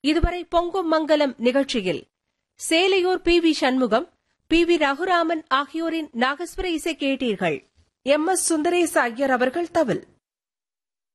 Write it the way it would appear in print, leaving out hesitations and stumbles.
இதுவரை பொங்கும் மங்கலம் நிகழ்ச்சியில் சேலையூர் பி.வி. சண்முகம், பி.வி. ரகுராமன் ஆகியோரின் நாகஸ்வர இசை கேட்டீர்கள். எம்.எஸ். சுந்தரேச ஐயர் அவர்கள் தவில்.